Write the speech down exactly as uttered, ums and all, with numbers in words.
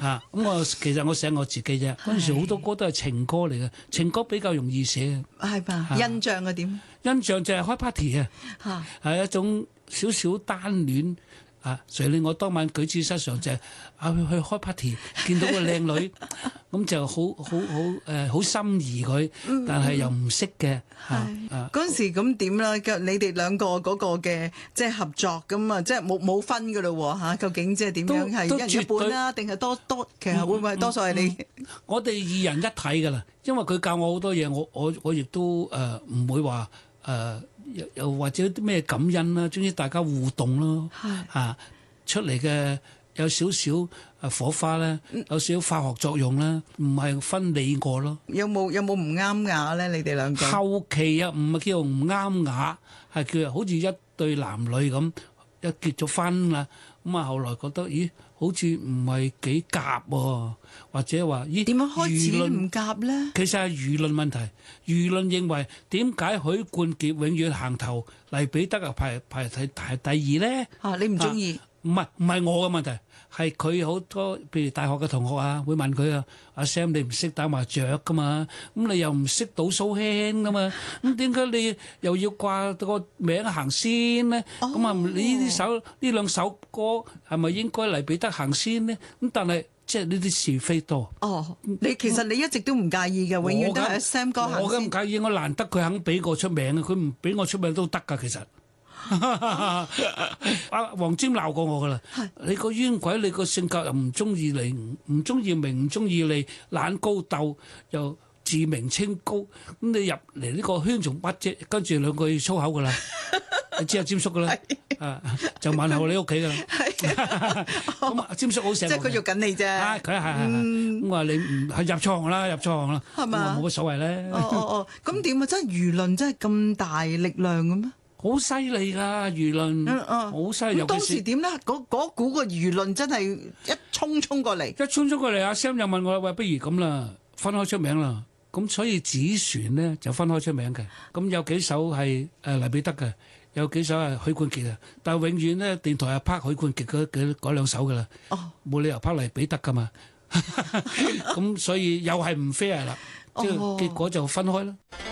啊，咁我其實我寫我自己啫。嗰陣時好多歌都係情歌嚟嘅，情歌比較容易寫。 係吧？印象係點？ 印象就係開 party 啊， 嚇係一種少少單戀啊。誰令我當晚舉止失常就係啊去去開 party，見到個靚女咁就好好好誒好心儀佢，但係又唔識嘅嚇啊。 嗰陣時咁點啦？你哋兩個嗰個嘅即係合作咁啊，即係冇冇分㗎咯喎嚇？究竟即係點樣係一人一半啦，定係多多？其實會唔會多數係你？ 我哋二人一體㗎啦，因為佢教我好多嘢，我我我亦都誒唔會話誒又又或者啲咩感恩啦，總之大家互動咯嚇出嚟嘅。有少少誒火花咧，有少少化學作用啦，唔係分你我咯。 有冇有冇唔啱牙咧？你哋兩個後期啊，唔係叫做唔啱牙，係叫好似一對男女咁，一結咗婚啦，咁啊後來覺得咦，好似唔係幾夾喎，或者話咦點樣開始輿論唔夾咧？ 其實係輿論問題，輿論認為點解許冠傑永遠行頭，黎彼得啊排排第排第二咧？ 啊，你唔中意？ 唔係唔係我嘅問題，係佢好多譬如大學嘅同學啊，會問佢啊，阿 Sam 你唔識打麻雀噶嘛？咁你又唔識賭蘇輕噶嘛？咁點解你又要掛個名行先呢？咁啊，你呢首呢兩首歌係咪應該黎彼得行先呢？咁但係即係呢啲是非多。 哦，你其實你一直都唔介意嘅，永遠都係 Sam 哥行先。 我梗唔介意，我難得佢肯俾我出名啊！佢唔俾我出名都得㗎，其實。阿黃霑鬧過我噶啦，你個冤鬼，你個性格又唔中意你，唔中意名，唔中意你，懶高鬥又自命清高，咁你入嚟呢個圈做乜啫？跟住兩句粗口噶啦，你知阿霑叔噶啦，啊就問候你屋企噶啦，咁阿霑叔好錫我， 即係佢喐緊你啫， 啊佢係係係，咁話你唔係入錯行啦，入錯行啦， 係嘛？ 冇乜所謂咧。 哦哦哦，咁點啊？真係輿論真係咁大力量嘅咩？ 好犀利㗎輿論，好犀利。 咁當時點咧？嗰嗰股個輿論真係一衝衝過嚟， 一衝衝過嚟，阿 Sam 又問我：喂，不如咁啦，分開出名啦。咁所以子璇咧就分開出名嘅。咁有幾首係誒黎彼得嘅，有幾首係許冠傑嘅。但係永遠咧電台係拍許冠傑嗰嗰嗰兩首㗎啦，冇理由拍黎彼得㗎嘛。咁所以又係唔 fair 啦，即係結果就分開啦。